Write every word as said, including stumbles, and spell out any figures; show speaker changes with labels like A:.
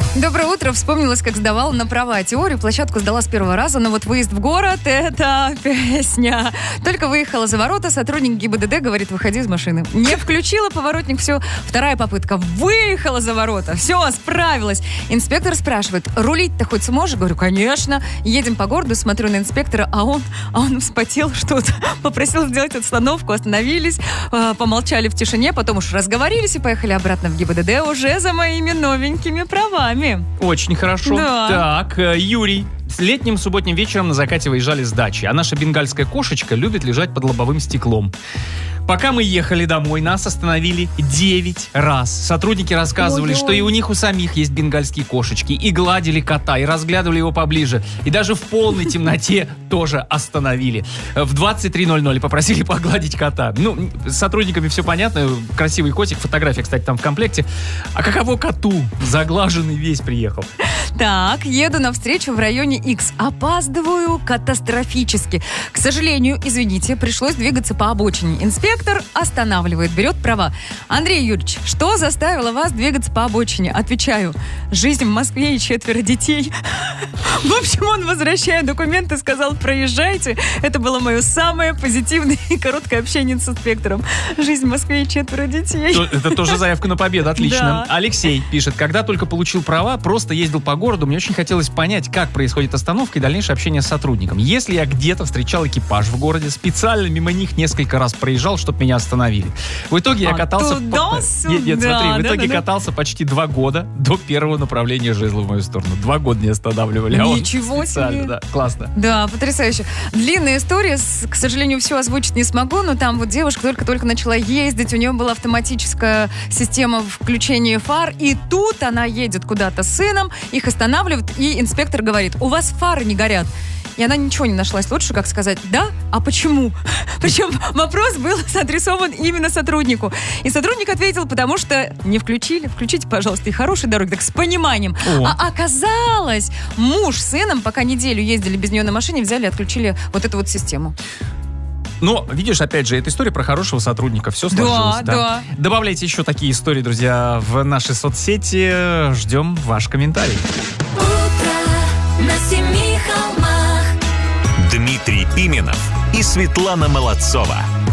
A: Доброе утро. Вспомнилось, как сдавала на права. Теорию площадку сдала с первого раза, но вот выезд в город — это песня. Только выехала за ворота, сотрудник ГИБДД говорит: выходи из машины. Не включила поворотник, все. Вторая попытка. Выехала за ворота. Все, справилась. Инспектор спрашивает: рулить-то хоть сможешь? Говорю: конечно. Едем по городу, смотрю на инспектора, а он, а он вспотел что-то. Попросил сделать остановку, остановились, помолчали в тишине, потом уж разговорились и поехали обратно в ГИБДД уже за моими новенькими правами.
B: Очень хорошо.
A: Да.
B: Так, Юрий. С летним субботним вечером на закате выезжали с дачи, а наша бенгальская кошечка любит лежать под лобовым стеклом. Пока мы ехали домой, нас остановили девять раз. Сотрудники рассказывали,
A: Ой-ой.
B: что и у них у самих есть бенгальские кошечки, и гладили кота, и разглядывали его поближе, и даже в полной темноте тоже остановили. В двадцать три ноль ноль попросили погладить кота. Ну, с сотрудниками все понятно, красивый котик, фотография, кстати, там в комплекте. А каково коту? Заглаженный весь приехал.
A: Так, еду навстречу в районе X. Опаздываю катастрофически. К сожалению, извините, пришлось двигаться по обочине. Инспектор останавливает, берет права. Андрей Юрьевич, что заставило вас двигаться по обочине? Отвечаю: жизнь в Москве и четверо детей. В общем, он, возвращая документы, сказал: проезжайте. Это было мое самое позитивное и короткое общение с инспектором. Жизнь в Москве и четверо детей.
B: Это тоже заявка на победу, отлично.
A: Да.
B: Алексей пишет: когда только получил права, просто ездил по городу, мне очень хотелось понять, как происходит остановка и дальнейшее общение с сотрудником. Если я где-то встречал экипаж в городе, специально мимо них несколько раз проезжал, чтобы меня остановили. В итоге я
A: А
B: катался...
A: туда-сюда.
B: Нет, нет, смотри, в
A: Да,
B: итоге
A: да, да.
B: катался почти два года до первого направления жезла в мою сторону. Два года не останавливали. а он
A: Ничего
B: специально,
A: себе.
B: Да, классно.
A: Да, потрясающе. Длинная история, с- к сожалению, все озвучить не смогу, но там вот девушка только-только начала ездить, у нее была автоматическая система включения фар, и тут она едет куда-то с сыном, их останавливают, и инспектор говорит: у вас фары не горят. И она ничего не нашлась лучше, как сказать: да, а почему? Причем вопрос был адресован именно сотруднику. И сотрудник ответил: потому что не включили. Включите, пожалуйста, и хорошей дороги. Так с пониманием.
B: О.
A: А оказалось, муж с сыном, пока неделю ездили без нее на машине, взяли и отключили вот эту вот систему.
B: Но, видишь, опять же, это история про хорошего сотрудника. Все сложилось.
A: Да, да.
B: Добавляйте еще такие истории, друзья, в наши соцсети. Ждем ваш комментарий.
C: Утро на семи холмах.
D: Дмитрий Пименов и Светлана Молодцова.